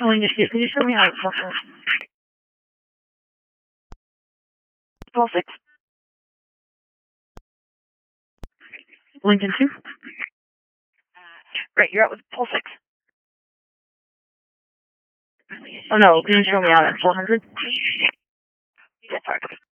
Can you show me how it's working? Paul 6. Lincoln 2. Great, you're out with Paul 6. Oh no, can you show me out at 400? Yeah, sorry.